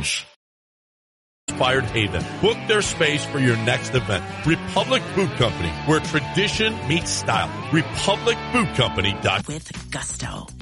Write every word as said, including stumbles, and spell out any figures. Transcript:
details. Inspired Haven. Book their space for your next event. Republic Boot Company, where tradition meets style. Republic Boot Company. With gusto.